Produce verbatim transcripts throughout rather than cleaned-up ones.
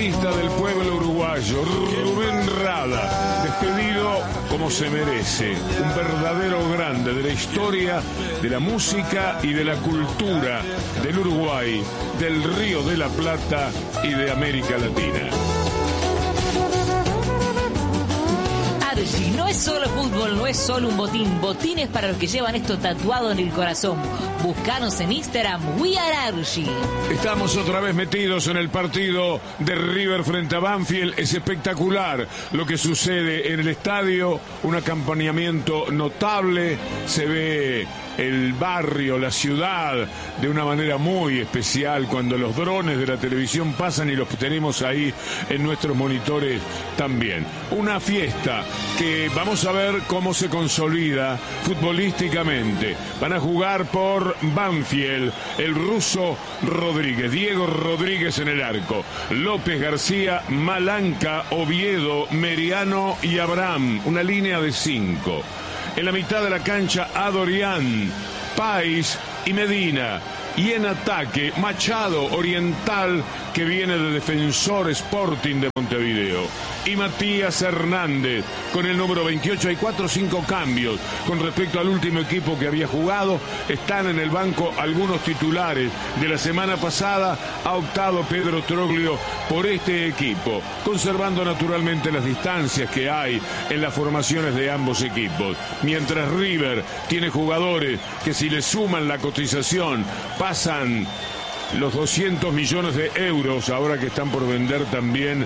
artista del pueblo uruguayo, Rubén Rada, despedido como se merece, un verdadero grande de la historia, de la música y de la cultura del Uruguay, del Río de la Plata y de América Latina. Argy no es solo fútbol, no es solo un botín. Botín es para los que llevan esto tatuado en el corazón. Búscanos en Instagram, We Are Argy. Estamos otra vez metidos en el partido de River frente a Banfield. Es espectacular lo que sucede en el estadio. Un acompañamiento notable. Se ve el barrio, la ciudad, de una manera muy especial cuando los drones de la televisión pasan y los que tenemos ahí en nuestros monitores también. Una fiesta que vamos a ver cómo se consolida futbolísticamente. Van a jugar por Banfield el ruso Rodríguez, Diego Rodríguez en el arco, López García, Malanca, Oviedo, Meriano y Abraham, una línea de cinco. En la mitad de la cancha, Adorián, Páez y Medina. Y en ataque, Machado, Oriental, que viene de Defensor Sporting de Montevideo. Y Matías Hernández, con el número veintiocho. Hay cuatro o cinco cambios con respecto al último equipo que había jugado. Están en el banco algunos titulares de la semana pasada. Ha optado Pedro Troglio por este equipo, conservando naturalmente las distancias que hay en las formaciones de ambos equipos. Mientras River tiene jugadores que, si le suman la cotización, pasan los doscientos millones de euros, ahora que están por vender también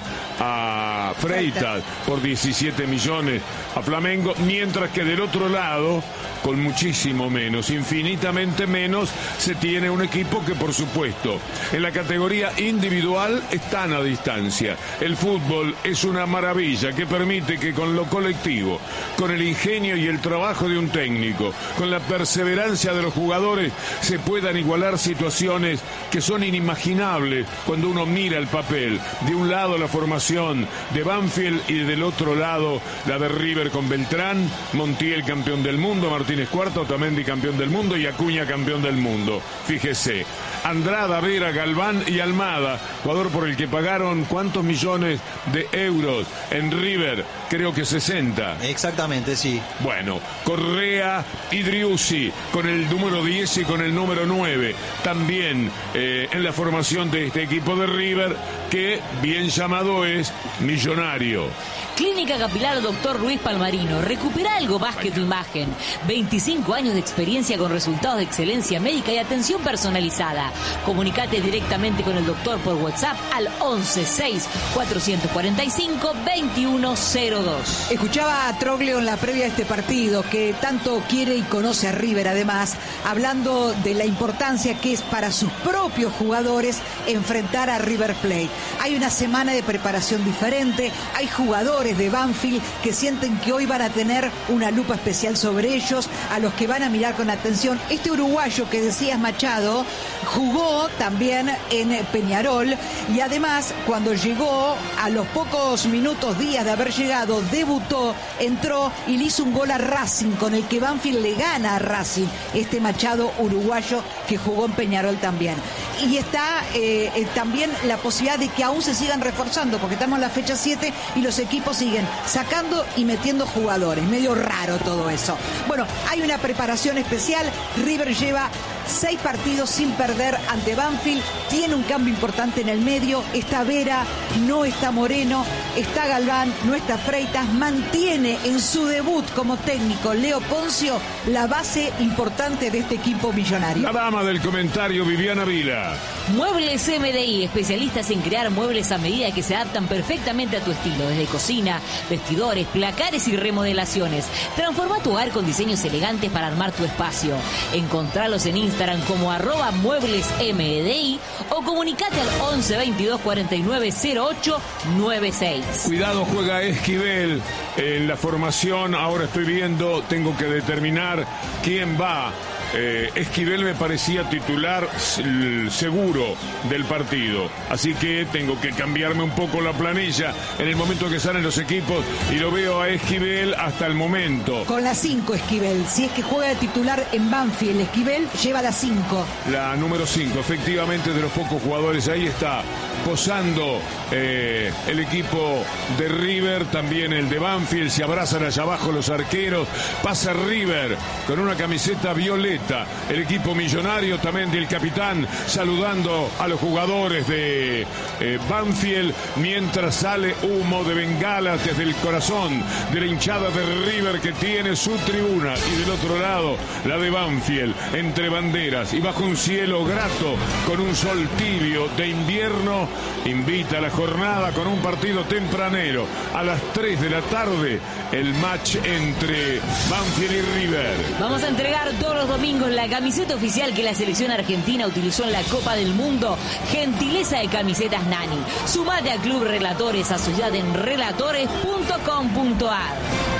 a Freitas por diecisiete millones a Flamengo, mientras que del otro lado, con muchísimo menos, infinitamente menos, se tiene un equipo que, por supuesto, en la categoría individual están a distancia. El fútbol es una maravilla que permite que con lo colectivo, con el ingenio y el trabajo de un técnico, con la perseverancia de los jugadores, se puedan igualar situaciones que son inimaginables cuando uno mira el papel. De un lado la formación de Banfield y del otro lado la de River con Beltrán, Montiel campeón del mundo, Martínez Cuarta, Otamendi campeón del mundo y Acuña campeón del mundo. Fíjese, Andrada, Vera, Galván y Almada, jugador por el que pagaron ¿cuántos millones de euros en River? Creo que sesenta. Exactamente, sí. Bueno, Correa y Driussi con el número diez y con el número nueve. También eh, en la formación de este equipo de River, que bien llamado es Millonario. Clínica Capilar Doctor Luis Palmarino. Recupera algo más que tu imagen. veinticinco años de experiencia con resultados de excelencia médica y atención personalizada. Comunicate directamente con el doctor por WhatsApp al once seis cuatrocientos cuarenta y cinco veintiuno cero dos. Escuchaba a Troglio en la previa de este partido, que tanto quiere y conoce a River, además, hablando de la importancia que es para sus propios jugadores enfrentar a River Plate. Hay una semana de preparación diferente, hay jugadores de Banfield que sienten que hoy van a tener una lupa especial sobre ellos, a los que van a mirar con atención. Este uruguayo que decías, Machado, jugó también en Peñarol y además cuando llegó, a los pocos minutos, días de haber llegado, debutó, entró y le hizo un gol a Racing, con el que Banfield le gana a Racing, este Machado uruguayo que jugó en Peñarol también. Y está eh, eh, también la posibilidad de que aún se sigan reforzando, porque estamos en la fecha siete y los equipos siguen sacando y metiendo jugadores. Medio raro todo eso. Bueno, hay una preparación especial. River lleva seis partidos sin perder ante Banfield. Tiene un cambio importante en el medio. Está Vera, no está Moreno, está Galván, no está Freitas. Mantiene en su debut como técnico Leo Poncio la base importante de este equipo millonario. La dama del comentario, Viviana Vila. Muebles M D I, especialistas en crear muebles a medida que se adaptan perfectamente a tu estilo, desde cocina, vestidores, placares y remodelaciones. Transforma tu hogar con diseños elegantes para armar tu espacio. Encontralos en Instagram como arroba muebles M D I o comunicate al once veintidós cuarenta y nueve cero ocho noventa y seis. Cuidado, juega Esquivel en la formación. Ahora estoy viendo, tengo que determinar quién va. Eh, Esquivel me parecía titular seguro del partido, así que tengo que cambiarme un poco la planilla en el momento que salen los equipos y lo veo a Esquivel hasta el momento. Con la cinco Esquivel, si es que juega de titular en Banfield, Esquivel lleva la cinco. La número cinco, efectivamente, de los pocos jugadores, ahí está posando eh, el equipo de River, también el de Banfield, se abrazan allá abajo los arqueros, pasa River con una camiseta violeta, el equipo millonario también del capitán saludando a los jugadores de eh, Banfield, mientras sale humo de bengalas desde el corazón de la hinchada de River que tiene su tribuna, y del otro lado la de Banfield, entre banderas y bajo un cielo grato con un sol tibio de invierno. Invita a la jornada con un partido tempranero a las tres de la tarde, el match entre Banfield y River. Vamos a entregar todos los domingos la camiseta oficial que la selección argentina utilizó en la Copa del Mundo, gentileza de Camisetas Nani. Sumate a Club Relatores, asociate en relatores punto com punto ar.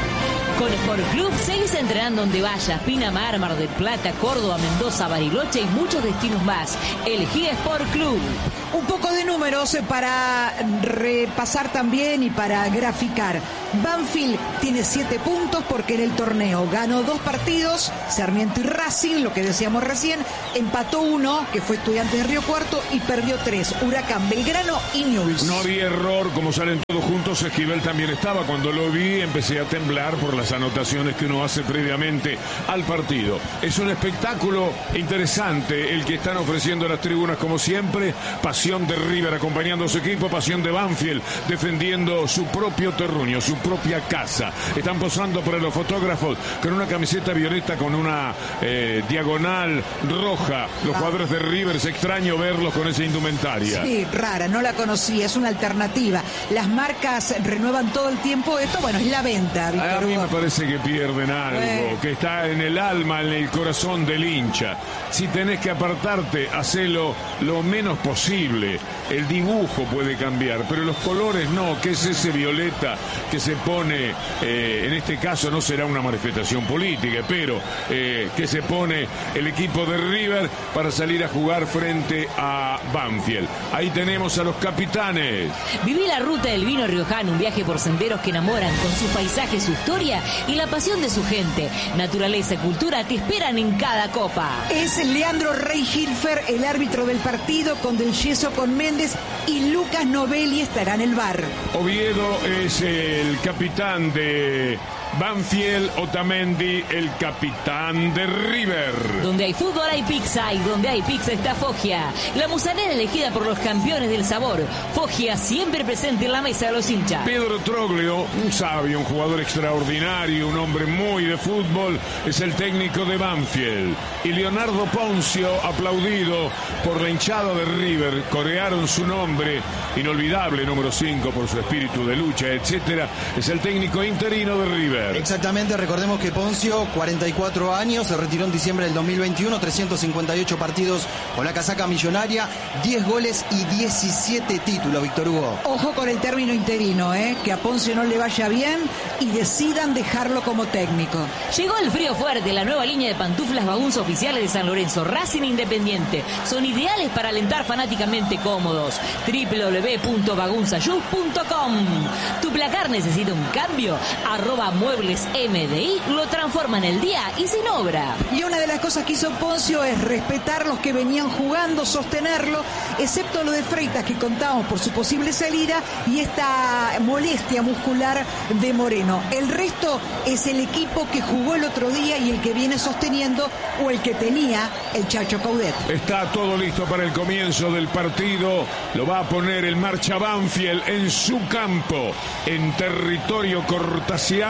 Con Sport Club seguís entrenando donde vayas: Pinamar, Mar del Plata, Córdoba, Mendoza, Bariloche y muchos destinos más. Elegí Sport Club. Un poco de números para repasar también y para graficar. Banfield tiene siete puntos porque en el torneo ganó dos partidos, Sarmiento y Racing, lo que decíamos recién, empató uno, que fue Estudiantes de Río Cuarto, y perdió tres, Huracán, Belgrano y Newell's. No había error, como salen todos juntos, Esquivel también estaba. Cuando lo vi empecé a temblar por las anotaciones que uno hace previamente al partido. Es un espectáculo interesante el que están ofreciendo las tribunas, como siempre. Pasión de River acompañando a su equipo, pasión de Banfield defendiendo su propio terruño, su propia casa. Están posando para los fotógrafos con una camiseta violeta con una eh, diagonal roja. Los jugadores de River, es extraño verlos con esa indumentaria. Sí, rara, no la conocía, es una alternativa. Las marcas renuevan todo el tiempo esto, bueno, es la venta, Víctor A mí Hugo. me parece que pierden algo, eh. que está en el alma, en el corazón del hincha. Si tenés que apartarte, hacelo lo menos posible. El dibujo puede cambiar, pero los colores no. ¿Qué es ese violeta que se pone, eh, en este caso no será una manifestación política, pero eh, que se pone el equipo de River para salir a jugar frente a Banfield? Ahí tenemos a los capitanes. Viví la ruta del vino riojano, un viaje por senderos que enamoran con su paisaje, su historia y la pasión de su gente. Naturaleza y cultura te esperan en cada copa. Es Leandro Rey-Hilfer el árbitro del partido, con Del Yeso, con Méndez, y Lucas Novelli estará en el bar. Oviedo es el capitán de Banfield, Otamendi el capitán de River. Donde hay fútbol hay pizza, y donde hay pizza está Foggia, la musanera elegida por los campeones del sabor. Foggia siempre presente en la mesa de los hinchas. Pedro Troglio, un sabio, un jugador extraordinario, un hombre muy de fútbol, es el técnico de Banfield. Y Leonardo Poncio, aplaudido por la hinchada de River, corearon su nombre, inolvidable, número cinco, por su espíritu de lucha, etcétera, es el técnico interino de River. Exactamente, recordemos que Poncio, cuarenta y cuatro años, se retiró en diciembre del dos mil veintiuno, trescientos cincuenta y ocho partidos con la casaca millonaria, diez goles y diecisiete títulos, Víctor Hugo. Ojo con el término interino, ¿eh? Que a Poncio no le vaya bien y decidan dejarlo como técnico. Llegó el frío fuerte, la nueva línea de pantuflas Bagunza oficiales de San Lorenzo, Racing Independiente. Son ideales para alentar fanáticamente cómodos. doble u doble u doble u punto bagunza shoes punto com. ¿Tu placar necesita un cambio? Arroba Muebles M D I lo transforma en el día y sin obra. Y una de las cosas que hizo Poncio es respetar los que venían jugando, sostenerlo, excepto lo de Freitas, que contábamos por su posible salida, y esta molestia muscular de Moreno. El resto es el equipo que jugó el otro día y el que viene sosteniendo, o el que tenía el Chacho Coudet. Está todo listo para el comienzo del partido. Lo va a poner en marcha Banfield en su campo, en territorio cortasiano.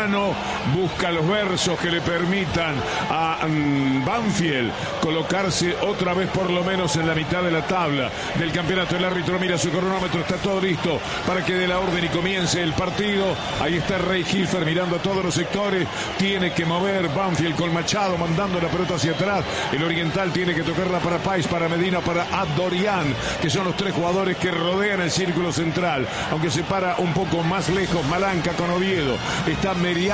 Busca los versos que le permitan a um, Banfield colocarse otra vez por lo menos en la mitad de la tabla del campeonato. El árbitro mira su cronómetro, está todo listo para que dé la orden y comience el partido. Ahí está Rey-Hilfer mirando a todos los sectores. Tiene que mover Banfield con Machado mandando la pelota hacia atrás. El oriental tiene que tocarla para Pais, para Medina, para Adorián, que son los tres jugadores que rodean el círculo central, aunque se para un poco más lejos Malanca con Oviedo. Está Merial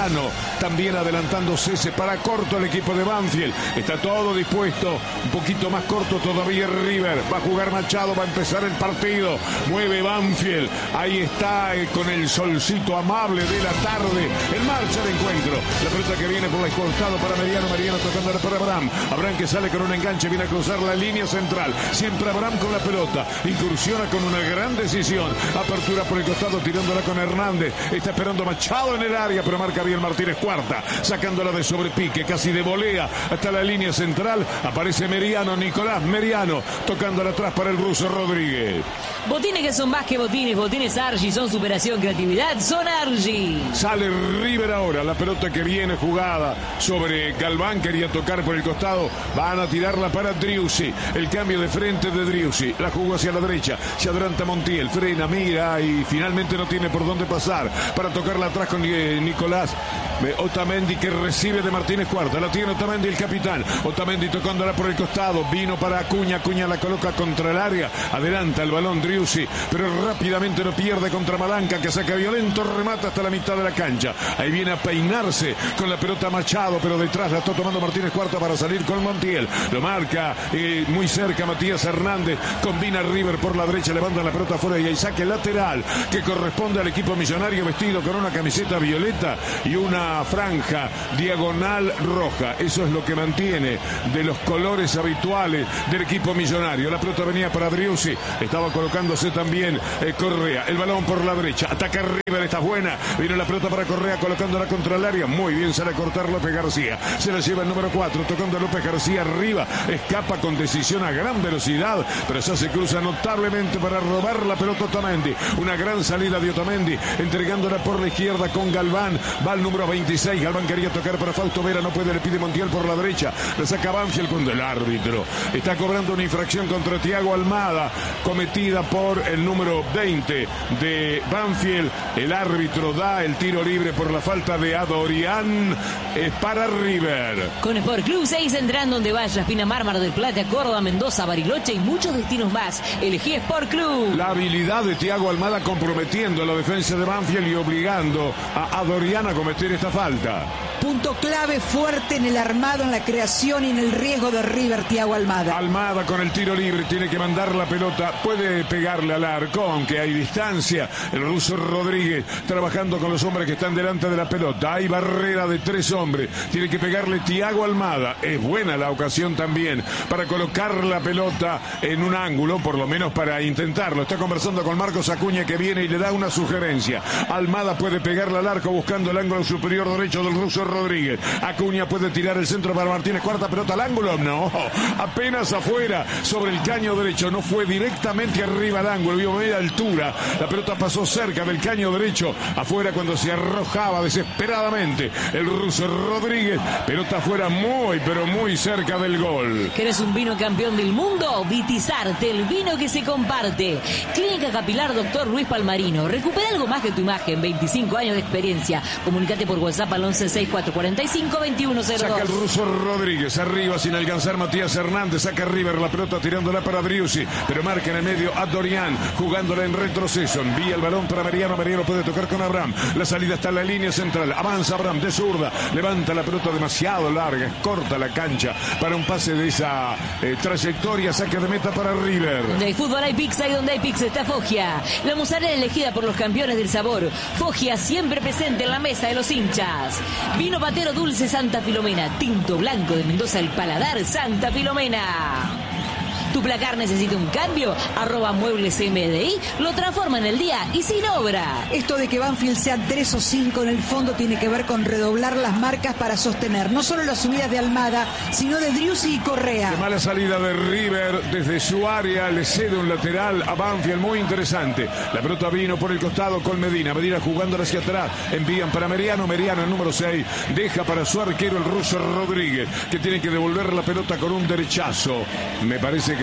Meriano, también adelantándose, se para corto el equipo de Banfield, está todo dispuesto, un poquito más corto todavía River, va a jugar Machado, va a empezar el partido, mueve Banfield, ahí está eh, con el solcito amable de la tarde, en marcha el encuentro, la pelota que viene por el costado para Meriano, Meriano tocándola para Abraham, Abraham que sale con un enganche, viene a cruzar la línea central, siempre Abraham con la pelota, incursiona con una gran decisión, apertura por el costado, tirándola con Hernández, está esperando Machado en el área, pero marca bien Martínez Cuarta, sacándola de sobrepique, casi de volea hasta la línea central, aparece Meriano, Nicolás Meriano, tocándola atrás para el ruso Rodríguez. Botines que son más que botines, botines Argy, son superación, creatividad, son Argy. Sale River ahora, la pelota que viene jugada sobre Galván, quería tocar por el costado, van a tirarla para Driussi, el cambio de frente de Driussi, la jugó hacia la derecha, se adelanta Montiel, frena, mira y finalmente no tiene por dónde pasar, para tocarla atrás con eh, Nicolás eh, Otamendi, que recibe de Martínez Cuarta, la tiene Otamendi el capitán, Otamendi tocándola por el costado, vino para Acuña, Acuña la coloca contra el área, adelanta el balón Driussi, pero rápidamente lo pierde contra Malanca, que saca violento, remata hasta la mitad de la cancha, ahí viene a peinarse con la pelota Machado, pero detrás la está tomando Martínez Cuarta para salir con Montiel, lo marca eh, muy cerca Matías Hernández, combina River por la derecha, levanta la pelota afuera y hay saque lateral que corresponde al equipo millonario, vestido con una camiseta violeta y una franja diagonal roja, eso es lo que mantiene de los colores habituales del equipo millonario. La pelota venía para Driussi, estaba colocándose también eh, Correa, el balón por la derecha, ataca River, está buena, viene la pelota para Correa colocándola contra el área, muy bien, sale a cortar López García, se la lleva el número cuatro, tocando a López García arriba, escapa con decisión a gran velocidad, pero ya se cruza notablemente para robar la pelota Otamendi, una gran salida de Otamendi, entregándola por la izquierda con Galván, va al número veintiséis, Galván quería tocar para Fausto Vera, no puede, le pide Montiel por la derecha, le saca Banfield cuando el árbitro está cobrando una infracción contra Thiago Almada, cometida por el número veinte de Banfield, el árbitro da el tiro libre por la falta de Adorián, es para River. Con Sport Club seis entrando donde vayas, Pinamar, Mar del Plata, Córdoba, Mendoza, Bariloche y muchos destinos más, elegí Sport Club. La habilidad de Thiago Almada comprometiendo a la defensa de Banfield y obligando a Adorián a cometer esta falta. Punto clave fuerte en el armado, en la creación y en el riesgo de River, Thiago Almada. Almada con el tiro libre, tiene que mandar la pelota, puede pegarle al arco, aunque hay distancia. El ruso Rodríguez trabajando con los hombres que están delante de la pelota. Hay barrera de tres hombres, tiene que pegarle Thiago Almada. Es buena la ocasión también para colocar la pelota en un ángulo, por lo menos para intentarlo. Está conversando con Marcos Acuña, que viene y le da una sugerencia. Almada puede pegarle al arco buscando el ángulo superior derecho del ruso Rodríguez. Acuña puede tirar el centro para Martínez Cuarta, pelota al ángulo, no, apenas afuera sobre el caño derecho, no fue directamente arriba al ángulo, vio media altura, la pelota pasó cerca del caño derecho, afuera cuando se arrojaba desesperadamente el ruso Rodríguez, pelota afuera muy pero muy cerca del gol. ¿Querés un vino campeón del mundo? Vitizarte, el vino que se comparte. Clínica Capilar Doctor Luis Palmarino, recupera algo más que tu imagen, veinticinco años de experiencia, comunícate por WhatsApp al once sesenta y cuatro cuarenta y cinco veintiuno cero dos. Saca el ruso Rodríguez, arriba sin alcanzar Matías Hernández, saca River la pelota tirándola para Driussi, pero marca en el medio a Dorián, jugándola en retroceso, envía el balón para Meriano, Meriano puede tocar con Abraham, la salida está en la línea central, avanza Abraham de zurda, levanta la pelota demasiado larga, es corta la cancha para un pase de esa eh, trayectoria, saque de meta para River. Donde hay fútbol hay pizza y donde hay pizza está Foggia, la mozzarella elegida por los campeones del sabor. Foggia siempre presente en la mesa de los hinchas. Vino patero dulce Santa Filomena, tinto blanco de Mendoza, el paladar Santa Filomena. ¿Tu placar necesita un cambio? Arroba Muebles M D I lo transforma en el día y sin obra. Esto de que Banfield sea tres o cinco en el fondo tiene que ver con redoblar las marcas para sostener no solo las subidas de Almada, sino de Driussi y Correa. Qué mala salida de River desde su área, le cede un lateral a Banfield, muy interesante. La pelota vino por el costado con Medina, Medina jugando hacia atrás, envían para Meriano, Meriano el número seis, deja para su arquero el ruso Rodríguez, que tiene que devolver la pelota con un derechazo. Me parece que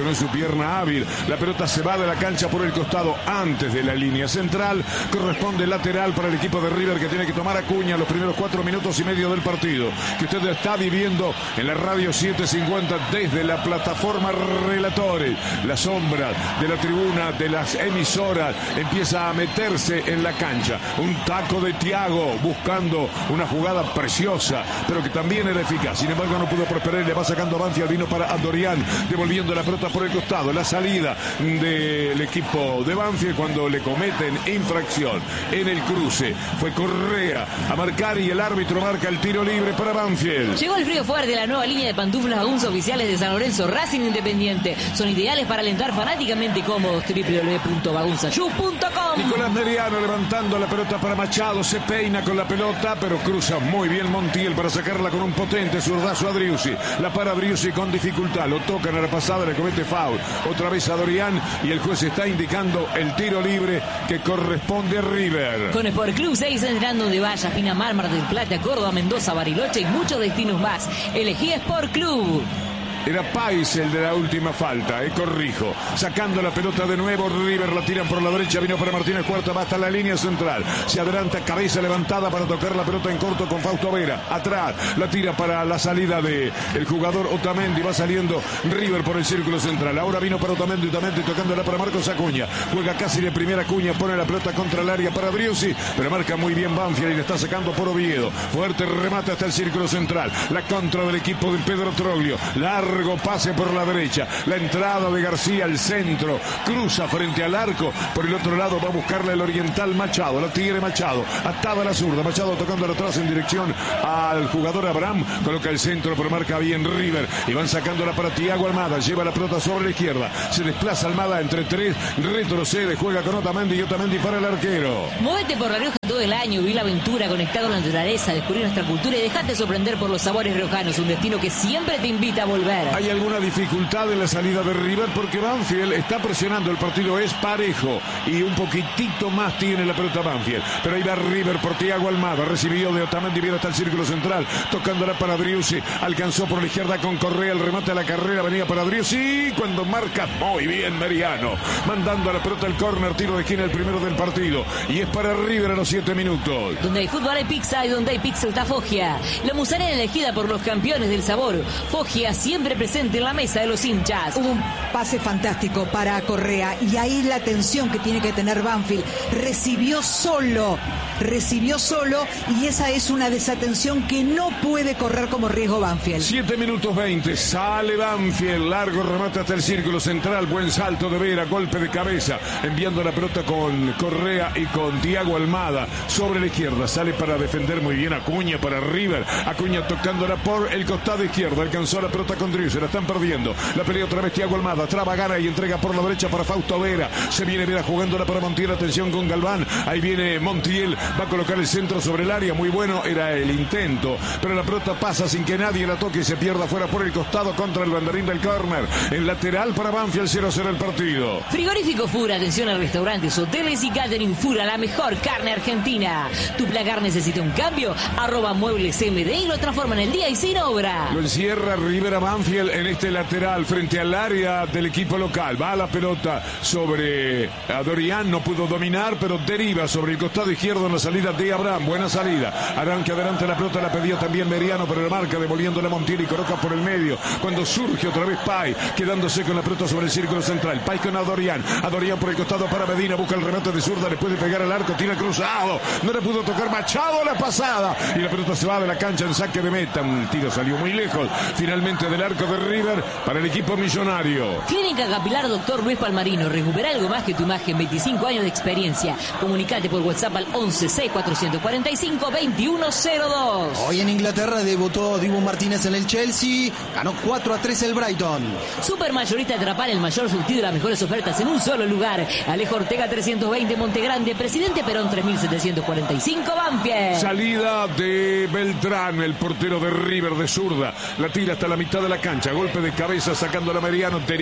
no es su pierna hábil. La pelota se va de la cancha por el costado antes de la línea central. Corresponde lateral para el equipo de River, que tiene que tomar Acuña los primeros cuatro minutos y medio del partido, que usted está viviendo en la radio setecientos cincuenta desde la plataforma Relatores. La sombra de la tribuna de las emisoras empieza a meterse en la cancha. Un taco de Thiago buscando una jugada preciosa, pero que también era eficaz. Sin embargo, no pudo prosperar y le va sacando a Banfield. Vino para Adorian, devolviendo la pelota por el costado. La salida del equipo de Banfield cuando le cometen infracción en el cruce. Fue Correa a marcar y el árbitro marca el tiro libre para Banfield. Llegó el frío fuerte, la nueva línea de pantuflas Bagunza oficiales de San Lorenzo, Racing Independiente. Son ideales para alentar fanáticamente cómodos. doble u doble u doble u punto bagunza shoe punto com. Nicolás Meriano levantando la pelota para Machado. Se peina con la pelota, pero cruza muy bien Montiel para sacarla con un potente zurdazo a Driussi. La para Driussi con dificultad. Lo tocan a la pasada, le comete foul. Otra vez a Dorian y el juez está indicando el tiro libre que corresponde a River. Con Sport Club seis entrando de Vallas, Pinamar, Mar del Plata, Córdoba, Mendoza, Bariloche y muchos destinos más. Elegí Sport Club. Era Pais el de la última falta, eh, corrijo. Sacando la pelota de nuevo, River la tiran por la derecha, vino para Martínez Cuarta, va hasta la línea central. Se adelanta, cabeza levantada para tocar la pelota en corto con Fausto Vera. Atrás, la tira para la salida de el jugador Otamendi, va saliendo River por el círculo central. Ahora vino para Otamendi, Otamendi tocándola para Marcos Acuña. Juega casi de primera Acuña, pone la pelota contra el área para Driussi, pero marca muy bien Banfield y le está sacando por Oviedo. Fuerte remate hasta el círculo central. La contra del equipo de Pedro Troglio. Largo pase por la derecha, la entrada de García al centro, cruza frente al arco, por el otro lado va a buscarle el oriental Machado, la tiene Machado, atada a la zurda, Machado tocando atrás en dirección al jugador Abraham, coloca el centro pero marca bien River, y van sacándola para Thiago Almada, lleva la pelota sobre la izquierda, se desplaza Almada entre tres, retrocede, juega con Otamendi y Otamendi para el arquero. Móvete por La Rioja todo el año, viví la aventura, conectado a la naturaleza, descubrir nuestra cultura y dejate sorprender por los sabores riojanos, un destino que siempre te invita a volver. Hay alguna dificultad en la salida de River porque Banfield está presionando, el partido es parejo y un poquitito más tiene la pelota Banfield, pero ahí va River por Thiago Almada, recibió de Otamendi, viene hasta el círculo central, tocándola para Driussi, alcanzó por la izquierda con Correa, el remate a la carrera venía para Driussi, cuando marca muy bien Meriano, mandando a la pelota el córner, tiro de esquina, el primero del partido, y es para River a los siete minutos. Donde hay fútbol hay pizza y donde hay pizza está Foggia, la musarela elegida por los campeones del sabor. Foggia siempre presente en la mesa de los hinchas. Hubo un pase fantástico para Correa y ahí la tensión que tiene que tener Banfield. Recibió solo, recibió solo y esa es una desatención que no puede correr como riesgo Banfield. siete minutos veinte, sale Banfield, largo remate hasta el círculo central, buen salto de Vera, golpe de cabeza, enviando la pelota con Correa y con Thiago Almada sobre la izquierda, sale para defender muy bien Acuña para River, Acuña tocándola por el costado izquierdo, alcanzó la pelota con Driussi, la están perdiendo, la pelea otra vez Thiago Almada, traba, gana y entrega por la derecha para Fausto Vera, se viene Vera jugándola para Montiel, atención con Galván, ahí viene Montiel, va a colocar el centro sobre el área, muy bueno era el intento, pero la pelota pasa sin que nadie la toque y se pierda fuera por el costado contra el banderín del córner, el lateral para Banfield, cero a cero el partido. Frigorífico Fura, atención a restaurantes, hoteles y catering Fura, la mejor carne argentina. Tu placar necesita un cambio, arroba muebles M D y lo transforma en el día y sin obra. Lo encierra River a Banfield en este lateral frente al área del equipo local, va la pelota sobre Adorian, no pudo dominar pero deriva sobre el costado izquierdo en la salida de Abraham, buena salida, arranque adelante la pelota, la pedía también Meriano pero la marca devolviéndola a Montiel y coloca por el medio, cuando surge otra vez Pai, quedándose con la pelota sobre el círculo central, Pai con Adorian, Adorian por el costado para Medina, busca el remate de zurda, le puede pegar al arco, tira cruzado, no le pudo tocar Machado la pasada y la pelota se va de la cancha en saque de meta, un tiro salió muy lejos, finalmente del arco de River para el equipo millonario. Clínica Capilar Doctor Luis Palmarino, recupera algo más que tu imagen, veinticinco años de experiencia, comunicate por WhatsApp al once seis cuatrocientos cuarenta y cinco veintiuno cero dos. Hoy en Inglaterra debutó Dibu Martínez en el Chelsea, ganó cuatro a tres el Brighton. Supermayorista Trapal, el mayor surtido y las mejores ofertas en un solo lugar. Alejo Ortega trescientos veinte Montegrande, Presidente Perón tres mil setecientos cuarenta y cinco Banfield. Salida de Beltrán, el portero de River de zurda, la tira hasta la mitad de la cancha, golpe de cabeza sacando a la Meriano, deriva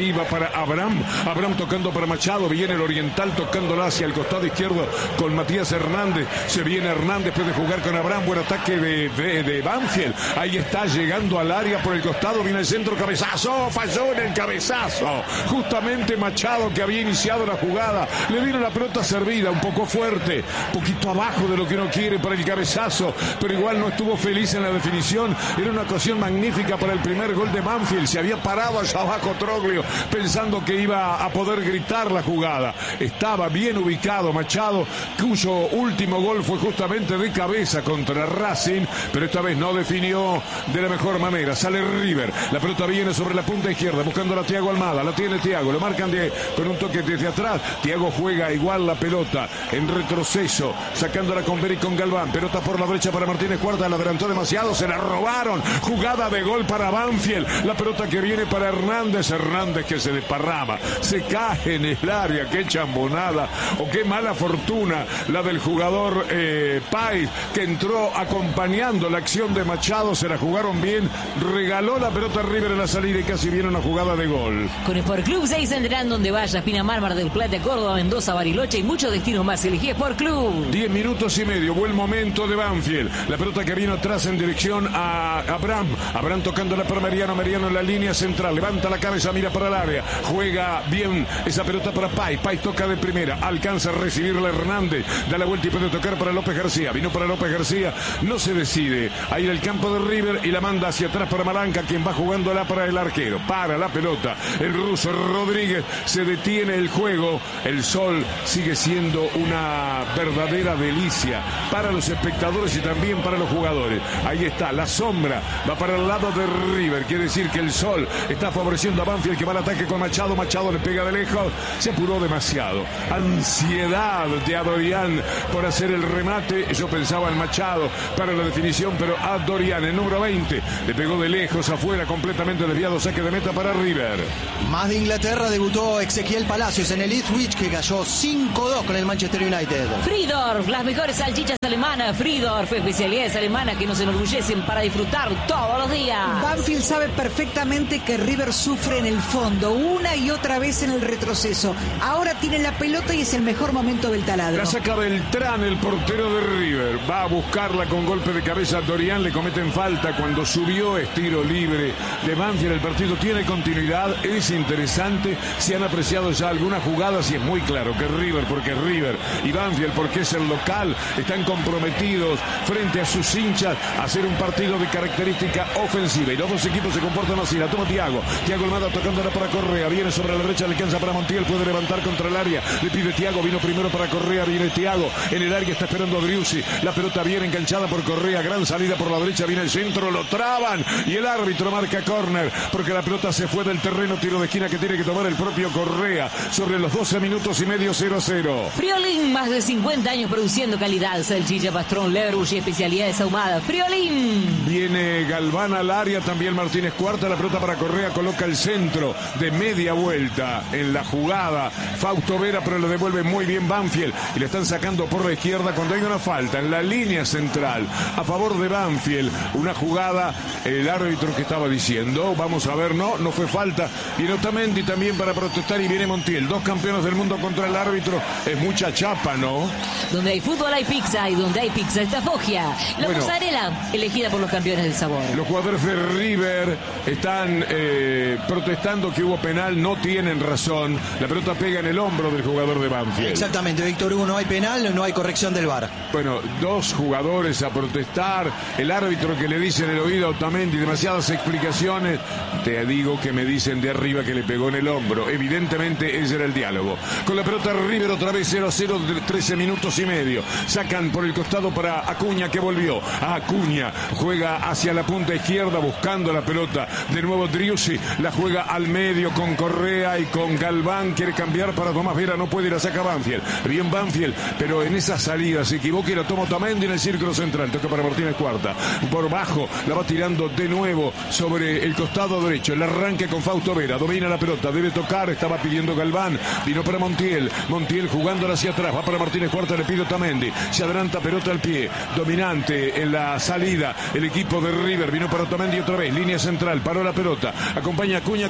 ahí va para Abraham, Abraham tocando para Machado, viene el Oriental tocándola hacia el costado izquierdo con Matías Hernández, se viene Hernández, puede jugar con Abraham, buen ataque de, de, de Banfield, ahí está llegando al área por el costado, viene el centro, cabezazo, falló en el cabezazo, justamente Machado que había iniciado la jugada, le vino la pelota servida, un poco fuerte, poquito abajo de lo que uno quiere para el cabezazo, pero igual no estuvo feliz en la definición, era una ocasión magnífica para el primer gol de Banfield, se había parado allá abajo Troglio pensando que iba a poder gritar la jugada, estaba bien ubicado Machado, cuyo último gol fue justamente de cabeza contra Racing, pero esta vez no definió de la mejor manera, sale River, la pelota viene sobre la punta izquierda, buscando a Thiago Almada, la tiene Thiago, lo marcan de, con un toque desde atrás, Thiago juega igual la pelota, en retroceso, sacándola con Beri con Galván, pelota por la derecha para Martínez Cuarta, la adelantó demasiado, se la robaron, jugada de gol para Banfield, la pelota que viene para Hernández, Hernández que se desparrama, se cae en el área, qué chambonada, o qué mala fortuna la del jugador eh, Páez, que entró acompañando la acción de Machado, se la jugaron bien, regaló la pelota a River en la salida y casi viene una jugada de gol. Con Sport Club seis entrarán donde vayas, Pinamar, Mar del Plata, Córdoba, Mendoza, Bariloche y muchos destinos más. Elegí Sport Club. Diez minutos y medio, buen momento de Banfield. La pelota que vino atrás en dirección a Abraham. Abraham tocándola para Mariano, Mariano en la línea central. Levanta la cabeza, mira para el área. Juega bien esa pelota para Páez. Páez toca de primera. Alcanza a recibirla Hernández. Da la vuelta y puede tocar para López García. Vino para López García. No se decide a ir al campo de River y la manda hacia atrás para Malanca, quien va jugándola para el arquero. Para la pelota. El ruso Rodríguez, se detiene el juego, el sol sigue siendo una verdadera delicia para los espectadores y también para los jugadores. Ahí está, la sombra va para el lado de River, quiere decir que el sol está favoreciendo a Banfield, que va al ataque con Machado, Machado le pega de lejos, se apuró demasiado, ansiedad de Adorián por hacer el remate, yo pensaba en Machado para la definición, pero Adorián, el número veinte, le pegó de lejos afuera, completamente desviado, saque de meta para River. Más de Inglaterra, debutó Ezequiel Palacios en el Ipswich, que cayó cinco dos con el Manchester United. Friedorf, las mejores salchichas alemanas. Friedorf, especialidades alemanas que nos enorgullecen para disfrutar todos los días. Banfield sabe perfectamente que River sufre en el fondo, una y otra vez en el retroceso. Ahora tiene la pelota y es el mejor momento del taladro. La saca Beltrán, el portero de River. Va a buscarla con golpe de cabeza a Dorian, le cometen falta cuando subió, estiro libre de Banfield. El partido tiene continuidad, es interesante, se han apreciado ya algunas jugadas y es muy claro que River, porque River y Banfield, porque es el local, están comprometidos frente a sus hinchas a hacer un partido de característica ofensiva y los dos equipos se comportan así. La toma Thiago, Thiago Almada tocándola para Correa, viene sobre la derecha, le alcanza para Montiel, puede levantar contra el área, le pide Thiago, vino primero para Correa, viene Thiago, en el área está esperando a Driussi, la pelota viene enganchada por Correa, gran salida por la derecha, viene el centro, lo traban y el árbitro marca córner porque la pelota se fue del terreno, tiro de esquina que tiene que tomar el propio Correa sobre los doce minutos y medio, cero a cero. Friolín, más de cincuenta años produciendo calidad, salchicha, pastrón, leverbush y especialidades ahumadas. Friolín. Viene Galván al área, también Martínez Cuarta, la pelota para Correa, coloca el centro de media vuelta en la jugada. Fausto Vera, pero lo devuelve muy bien Banfield y le están sacando por la izquierda cuando hay una falta en la línea central a favor de Banfield. Una jugada, el árbitro que estaba diciendo, vamos a ver, no, no fue falta. Viene Otamendi también para protestar y viene Montiel, dos campeones del mundo contra el árbitro, es mucha chapa, ¿no? Donde hay fútbol hay pizza y donde hay pizza está Foggia, la bueno, mozzarella elegida por los campeones del sabor. Los jugadores de River están eh, protestando que hubo penal, no tienen razón, la pelota pega en el hombro del jugador de Banfield. Exactamente, Víctor Hugo, no hay penal, no hay corrección del V A R. Bueno, dos jugadores a protestar, el árbitro que le dice en el oído a Otamendi demasiadas explicaciones, te digo que me dicen de arriba que le pegó en el hombro, evidentemente ese era el diálogo. Con la pelota River otra vez cero a cero, trece minutos y medio, sacan por el costado para Acuña que volvió, a Acuña juega hacia la punta izquierda buscando la pelota, de nuevo Driussi, la juega al medio con Correa y con Galván, quiere cambiar para Tomás Vera, no puede ir a saca Banfield, bien Banfield, pero en esa salida se equivoca y la toma Otamendi en el círculo central, toca para Martínez Cuarta, por bajo, la va tirando de nuevo sobre el costado derecho, el arranque con Fausto Vera, domina la pelota, debe tocar, estaba pidiendo Galván, vino para Montiel, Montiel jugándola hacia atrás, va para Martínez Cuarta, le pide Otamendi, se adelanta pelota al pie, dominante en la salida, el equipo de River, vino para Otamendi otra vez, línea central, paró la pelota, acompaña a Acuña que se puso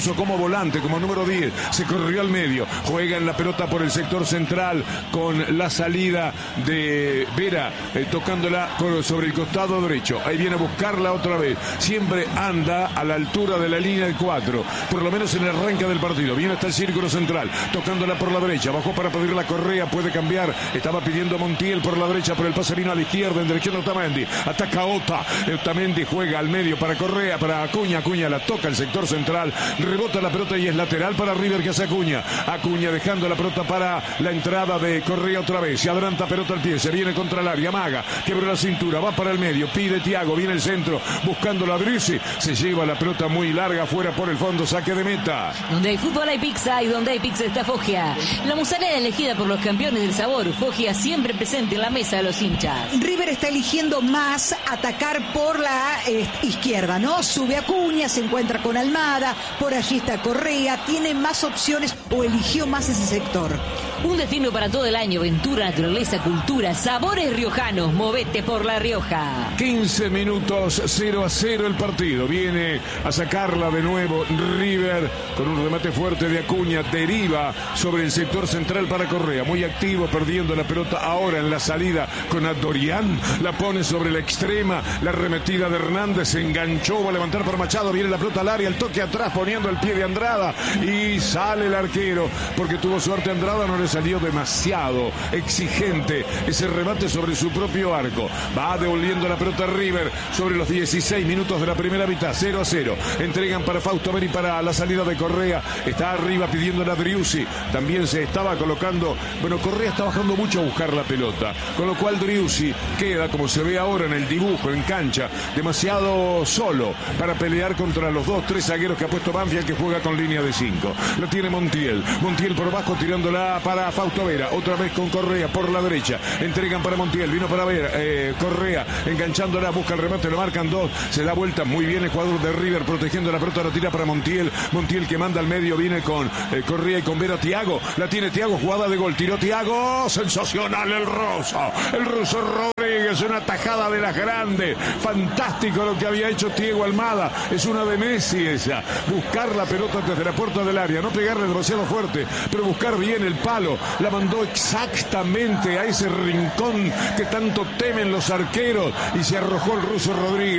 Cardoso como volante, como número diez, se corrió al medio, juega en la pelota por el sector central con la salida de Vera, eh, tocándola sobre el costado derecho. Ahí viene a buscarla otra vez. Siempre anda a la altura de la línea de cuatro, por lo menos en el arranque del partido. Viene hasta el círculo central, tocándola por la derecha. Bajó para pedir la Correa, puede cambiar. Estaba pidiendo Montiel por la derecha, por el pase vino a la izquierda en dirección de Otamendi. Ataca Ota. Otamendi juega al medio para Correa, para Acuña. Acuña la toca el sector central, rebota la pelota y es lateral para River que hace Acuña. Acuña dejando la pelota para la entrada de Correa otra vez. Se adelanta pelota al pie, se viene contra el área. Maga, quebra la cintura, va para el medio, pide Thiago, viene el centro, buscando la Driussi. Se lleva la pelota muy larga, fuera por el fondo, saque de meta. Donde hay fútbol hay pizza y donde hay pizza está Foggia. La mozzarella elegida por los campeones del sabor. Foggia siempre presente en la mesa de los hinchas. River está eligiendo más atacar por la eh, izquierda, ¿no? Sube Acuña, se encuentra con Almada, por allí está Correa, tiene más opciones o eligió más ese sector. Un destino para todo el año, aventura, naturaleza, cultura, sabores riojanos. Movete por La Rioja. quince minutos, cero a cero el partido. Viene a sacarla de nuevo River con un remate fuerte de Acuña. Deriva sobre el sector central para Correa. Muy activo, perdiendo la pelota ahora en la salida con Adorián. La pone sobre la extrema. La arremetida de Hernández. Se enganchó, va a levantar por Machado. Viene la pelota al área. El toque atrás poniendo el pie de Andrada. Y sale el arquero porque tuvo suerte Andrada. No le salió demasiado exigente ese remate sobre su propio arco. Va devolviendo la pelota a River sobre los dieciséis minutos de la primera mitad. cero a cero. Entregan para Fausto Beri para la salida de Correa. Está arriba pidiendo la Driussi. También se estaba colocando. Bueno, Correa está bajando mucho a buscar la pelota. Con lo cual Driussi queda, como se ve ahora en el dibujo, en cancha, demasiado solo para pelear contra los dos, tres zagueros que ha puesto Banfield, que juega con línea de cinco. La tiene Montiel. Montiel por abajo tirándola para Fausto Vera, otra vez con Correa por la derecha, entregan para Montiel, vino para ver eh, Correa, enganchándola, busca el remate, lo marcan dos, se da vuelta muy bien el jugador de River, protegiendo la pelota, la tira para Montiel, Montiel que manda al medio, viene con eh, Correa y con Vera. Thiago, la tiene Thiago, jugada de gol, tiró Thiago, sensacional el ruso, el ruso Rodríguez, una tajada de las grandes, fantástico lo que había hecho Thiago Almada, es una de Messi esa, buscar la pelota desde la puerta del área, no pegarle demasiado fuerte, pero buscar bien el palo. La mandó exactamente a ese rincón que tanto temen los arqueros y se arrojó el ruso Rodríguez.